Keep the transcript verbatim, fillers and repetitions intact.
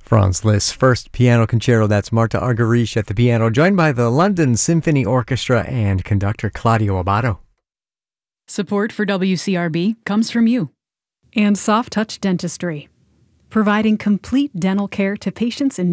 Franz Liszt's first piano concerto, that's Marta Argerich at the piano, joined by the London Symphony Orchestra and conductor Claudio Abbado. Support for W C R B comes from you. And Soft Touch Dentistry, providing complete dental care to patients in